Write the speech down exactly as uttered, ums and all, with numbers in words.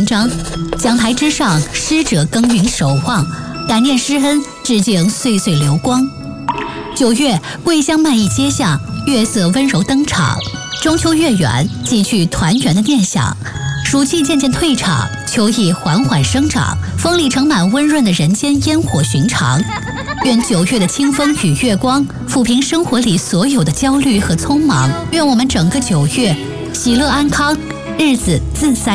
章。讲台之上，师者耕耘守望，感念师恩，致敬岁岁流光。九月，桂香漫溢街巷，月色温柔登场。中秋月圆，寄去团圆的念想。暑气渐渐退场，秋意缓缓生长，风里盛满温润的人间烟火寻常。愿九月的清风与月光抚平生活里所有的焦虑和匆忙。愿我们整个九月喜乐安康，日子自在。